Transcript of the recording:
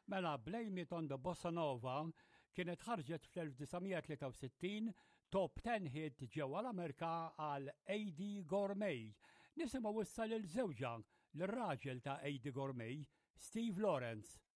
Mela Blame It on the Bossa Nova kienet ħarġet fl-1963 top 10 hit ġewwa l-Amerika għal A.D. Gourmet. Nisimgħu issa lil żewġa l-raġel ta' A.D. Gourmet, Steve Lawrence.